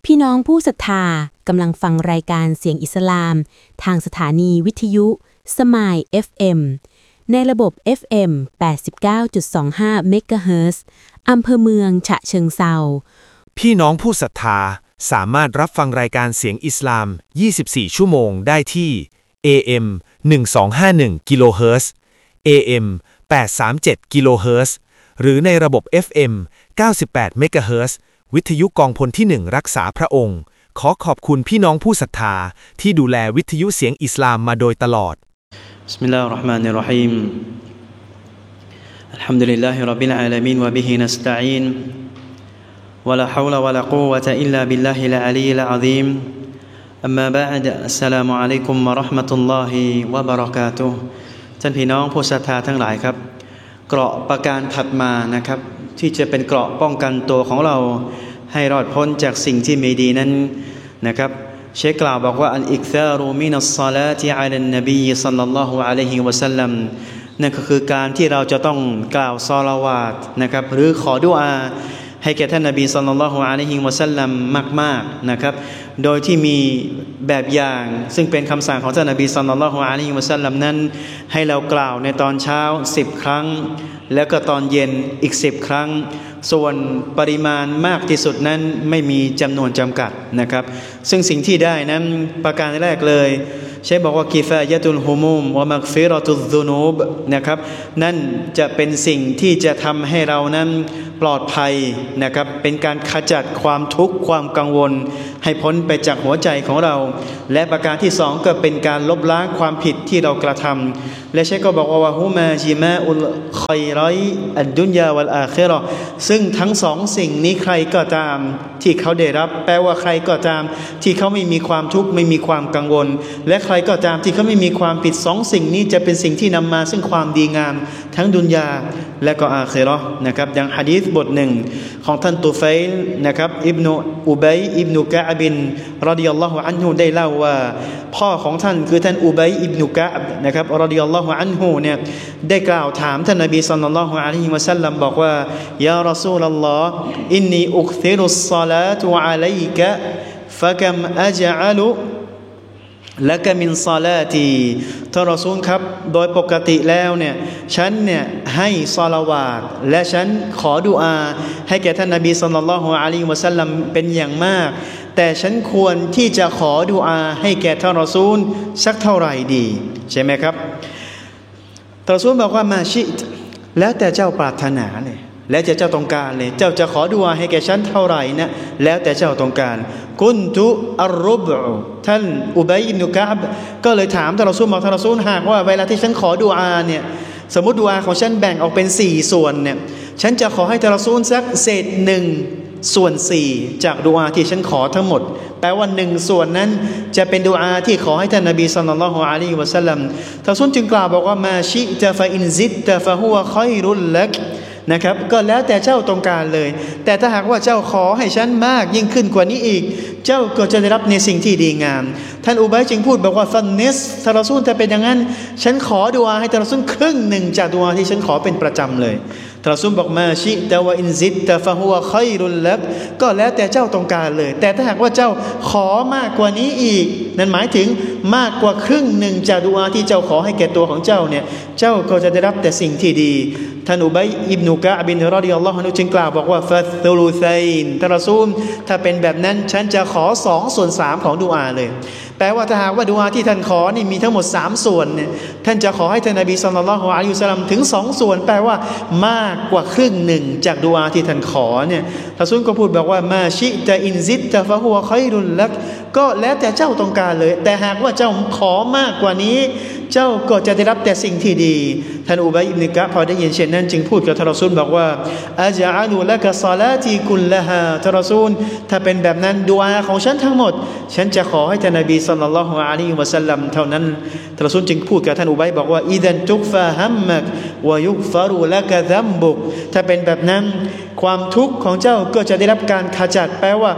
พี่น้องผู้ศรัทธากำลังฟังรายการเสียงอิสลามทางสถานีวิทยุสมาย FM ในระบบ FM 89.25 เมกะเฮิรตซ์อำเภอเมืองฉะเชิงเทราพี่น้องผู้ศรัทธาสามารถรับฟังรายการเสียงอิสลาม 24 ชั่วโมงได้ที่ AM 1251 กิโลเฮิรตซ์ AM 837 กิโลเฮิรตซ์หรือในระบบ FM 98 เมกะเฮิรตซ์วิทยุกองพลที่ 1 รักษาพระองค์ขอขอบคุณพี่น้องผู้ศรัทธาที่ดูแลวิทยุเสียงอิสลามมาโดยตลอดบิสมิลลาฮิรเราะห์มานิรเราะฮีมอัลฮัมดุลิลลาฮิร็อบบิลอาลามีนวะบิฮินัสตะอีนวะลาฮาวละวะลากุวะตะอิลลาบิลลาฮิลอะลีลอะซีมอัมมาบะอ์ดอัสสลามุอะลัยกุมวะเราะห์มะตุลลอฮิวะบะเราะกาตุฮ์ท่านพี่น้องผู้ศรัทธาทั้งหลายครับเกราะประการถัดมานะครับที่จะเป็นเกราะป้องกันตัวของเราให้รอดพ้นจากสิ่งที่ไม่ดีนั้นนะครับเชคกล่าวบอกว่าอัลอิกซารุมินัสศอลาติอะลันนบีศ็อลลัลลอฮุอะลัยฮิวะซัลลัมนั่นก็คือการที่เราจะต้องกล่าวศอลาวาตนะครับหรือขอดุอาให้แก่ท่านนบีศ็อลลัลลอฮุอะลัยฮิวะซัลลัมมากๆนะครับโดยที่มีแบบอย่างซึ่งเป็นคำสั่งของท่านนบีศ็อลลัลลอฮุอะลัยฮิวะซัลลัมนั้นให้เรากล่าวในตอนเช้า10ครั้งแล้วก็ตอนเย็นอีก10ครั้งส่วนปริมาณมากที่สุดนั้นไม่มีจำนวนจำกัดนะครับซึ่งสิ่งที่ได้นั้นประการแรกเลยใช่บอกว่ากิฟายะตุลฮุมุมวะมักฟิเราะตุซซุนูบนะครับนั่นจะเป็นสิ่งที่จะทำให้เรานั้นปลอดภัยนะครับเป็นการขจัดความทุกข์ความกังวลให้พ้นไปจากหัวใจของเราและประการที่สองก็เป็นการลบล้างความผิดที่เรากระทำและใช่ก็บอกว่าฮุมาจิมาอุลคอยรอยอัดดุนยาวัลอาคิเราะห์ซึ่งทั้งสองสิ่งนี้ใครก็ตามที่เขาได้รับแปลว่าใครก็ตามที่เขาไม่มีความทุกข์ไม่มีความกังวลและใครก็ตามที่เขาไม่มีความผิดสองสิ่งนี้จะเป็นสิ่งที่นำมาซึ่งความดีงามทั้งดุนยาและก็อาคิเราะห์นะครับดังหะดีษบทหนึ่งของท่านตุไฟลนะครับอิบนุอุบัยอิบนุกะอ์บินรอฎิยัลลอฮุอันฮุได้เล่าว่าพ่อของท่านคือท่านอุบัยอิบนุกะอ์บนะครับรอฎิยัลลอฮุอันฮุเนี่ยได้กล่าวถามท่านนบีศ็อลลัลลอฮุอะลัยฮิวะซัลลัมบอกว่ายารอซูลัลลอฮ์อินนีอุกซิรุสศอลาตุอะลัยกะฟะกัมอะญะลุและก็มินศอลาตีท่านรอซูลครับโดยปกติแล้วเนี่ยฉันเนี่ยให้ศอลาวาตและฉันขอดุอาให้แก่ท่านนบีศ็อลลัลลอฮุอะลัยฮิวะซัลลัมเป็นอย่างมากแต่ฉันควรที่จะขอดุอาให้แก่ท่านรอซูลสักเท่าไหร่ดีใช่ไหมครับท่านรอซูลบอกว่ามาชิตแล้วแต่เจ้าปรารถนาเลยแล้วแต่เจ้าต้องการเลยเจ้าจะขอดุอาให้แก่ฉันเท่าไหร่นะแล้วแต่เจ้าต้องการกุนตุอัรรุบท่านอุบัยอิบนุกะอ์บก็เลยถามท่านรอซูลบอกท่านรอซูลหากว่าเวลาที่ฉันขอดุอาเนี่ยสมมุติดุอาของฉันแบ่งออกเป็น4ส่วนเนี่ยฉันจะขอให้ท่านรอซูลสักเศษ1ส่วน4จากดุอาที่ฉันขอทั้งหมดแปลว่า1ส่วนนั้นจะเป็นดุอาที่ขอให้ท่านนบีศ็อลลัลลอฮุอะลัยฮิวะซัลลัมท่านรอซูลจึงกล่าวบอกว่ามาชิตะฟะอินซิตะฟะฮุวะค็อยรุลลักนะครับก็แล้วแต่เจ้าต้องการเลยแต่ถ้าหากว่าเจ้าขอให้ฉันมากยิ่งขึ้นกว่านี้อีกเจ้าก็จะได้รับในสิ่งที่ดีงามท่านอุบัยจึงพูดบอกว่าฟันเนสท่านรอซูลถ้าเป็นอย่างนั้นฉันขอดุอาให้ท่านรอซูลครึ่งหนึ่งจากดุอาที่ฉันขอเป็นประจำเลยท่านรอซูลบอกมาชิตะวะอินซิตะฟะฮุวะค็อยรุลลักก็แล้วแต่เจ้าต้องการเลยแต่ถ้าหากว่าเจ้าขอมากกว่านี้อีกนั่นหมายถึงมากกว่าครึ่งหนึ่งจากดุอาที่เจ้าขอให้แก่ตัวของเจ้าเนี่ยเจ้าก็จะได้รับแต่สิ่งที่ดีท่านอุบัยอิบนุกะอ์บินรอฎิยัลลอฮุอันฮุจึงกล่าวบอกว่าฟัสซุลูซัยนท่านรอซูลถ้าเป็นแบบนั้นฉันจะขอ2/3ของดุอาเลยแปลว่าถ้าหากว่าดุอาที่ท่านขอนี่มีทั้งหมด3ส่วนเนี่ยท่านจะขอให้ท่านนบีศ็อลลัลลอฮุอะลัยฮิวะซัลลัมถึง2ส่วนแปลว่ามากกว่าครึ่งหนึ่งจากดุอาที่ท่านขอเนี่ยรอซูลก็พูดบอกว่ามาชิตะอินซิตะฟะฮุวะค็อยรุลลักก็แล้วแต่เจ้าต้องการเลยแต่หากว่าเจ้าขอมากกว่านี้เจ้าก็จะได้รับแต่สิ่งที่ดีท่านอุบัยอิบนุกะอ์บพอได้ยินเช่นนั้นจึงพูดกับท่านรอซูลบอกว่าอะญะอะลุละกะศอลาตีกุลละฮาท่านรอซูลถ้าเป็นแบบนั้นดุอาของฉันทั้งหมดฉันจะขอให้ท่านนบีศ็อลลัลลอฮุอะลัยฮิวะซัลลัมเท่านั้นท่านรอซูลจึงพูดกับท่านอุบัยบอกว่าอิซันตุกฟาฮัมมักวะยุกฟะรุละกะซัมบุกถ้าเป็นแบบนั้นความทุกข์ของเจ้าก็จะได้รับการขจัดแปลว่า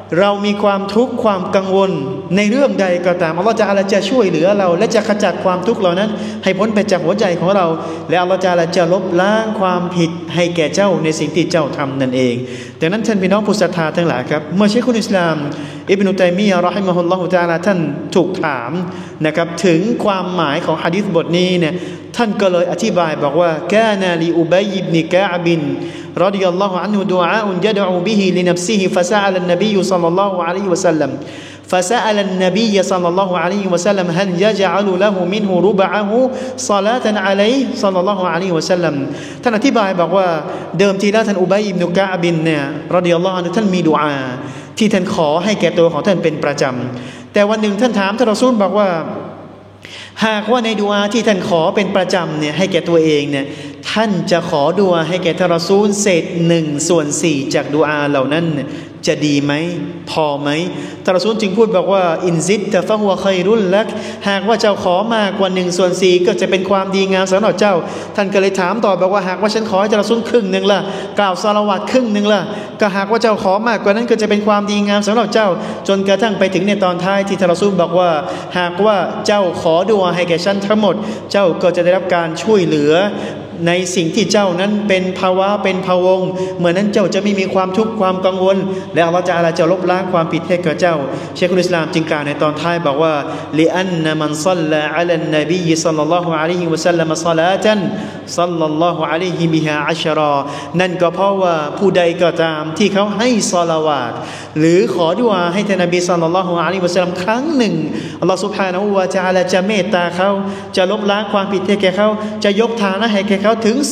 เรามีความทุกข์ความกังวลในเรื่องใดก็ตามอัลลอฮฺจะจะช่วยเหลือเราและจะขจัดความทุกข์เหล่านั้นให้พ้นไปจากหัวใจของเราและอัลลอฮฺจะลบล้างความผิดให้แก่เจ้าในสิ่งที่เจ้าทำนั่นเองดังนั้นท่านพี่น้องผู้ศรัทธาทั้งหลายครับเมื่อชัยคุลอิสลามอิบนุตัยมียะห์เราะฮิมะฮุลลอฮุตะอาลาท่านถูกถามนะครับถึงความหมายของหะดีษบทนี้เนี่ยท่านก็เลยอธิบายบอกว่ากานะลิอุบัยอิบนุกะอ์บินرضي الله عنه دعاء يدعو به لنفسه فسأل النبي صلى الله عليه وسلم فسأل النبي صلى الله عليه وسلم هل يجعل له منه ربعه صلاة عليه صلى الله عليه وسلم ท่านอธิบายบอกว่าเดิมทีแล้วท่านอุบัยอิบนุกะอ์บินเนี่ยรอฎิยัลลอฮุอันฮุท่านมีดุอาที่ท่านขอให้แก่ตัวของท่านเป็นประจำแต่วันหนึ่งท่านถามท่านรอซูลบอกว่าหากว่าในดุอาที่ท่านขอเป็นประจำเนี่ยให้แก่ตัวเองเนี่ยท่านจะขอดุอาให้แก่ท่านรอซูลเศษ1/4จากดุอาเหล่านั้นจะดีไหมพอไหมท่านรอซูลจึงพูดบอกว่าอินซิดตะฟะฮุวะค็อยรุลลักหากว่าเจ้าขอมากกว่า1/4ก็จะเป็นความดีงามสำหรับเจ้าท่านก็เลยถามต่อบอกว่าหากว่าฉันขอให้ท่านรอซูลครึ่งนึงล่ะกล่าวศอลาวาตครึ่งนึงล่ะก็หากว่าเจ้าขอมากกว่านั้นก็จะเป็นความดีงามสำหรับเจ้าจนกระทั่งไปถึงในตอนท้ายที่ท่านรอซูลบอกว่าหากว่าเจ้าขอดุอาให้แก่ฉันทั้งหมดเจ้าก็จะได้รับการช่วยเหลือในสิ่งที่เจ้านั้นเป็นภาวะเป็นภวงเมื่อนั้นเจ้าจะไม่มีความทุกข์ความกังวลและอัลเลาะห์จะลบล้างความผิดให้กับเจ้าเชคอุลอิสลามจึงกล่าวในตอนท้ายบอกว่าลิอันนะมันศ็อลลาอะลันนบีศ็อลลัลลอฮุอะลัยฮิวะซัลลัมศอลาตันศ็อลลัลลอฮุอะลัยฮิบิฮาอัชรอนั่นก็เพราะว่าผู้ใดก็ตามที่เขาให้ศอลาวาตหรือขอดุอาให้ท่านนบีศ็อลลัลลอฮุอะลัยฮิวะซัลลัมครั้งหนึ่งอัลเลาะห์ซุบฮานะฮูวะตะอาลาจะเมตตาเขาจะลบล้างความผิดให้แก่เขาจะยกฐานะให้แก่เขาถึง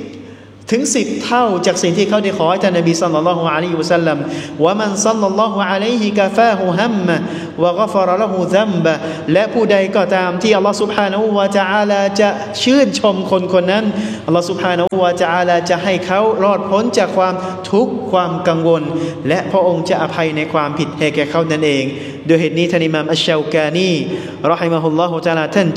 10เท่าจากสิ่งที่เขาได้ขอให้ท่านนบีศ็อลลัลลอฮุอะลัยฮิวะซัลลัมวะมันศ็อลลัลลอฮุอะลัยฮิกะฟาฮุฮัมมะวะฆะฟะรละฮูซัมบะและผู้ใดก็ตามที่อัลเลาะห์ซุบฮานะฮูวะตะอาลาจะชื่นชมคนนั้นอัลเลาะห์ซุบฮานะฮูวะตะอาลาจะให้เขารอดพ้นจากความทุกข์ความกังวลและพระองค์จะอภัยในความผิดให้แก่เขานั่นเองโดยเหตุนี้ท่านอิหม่ามอัชชาวกานีเราะฮิมะฮุลลอฮุตะอาลาท่าน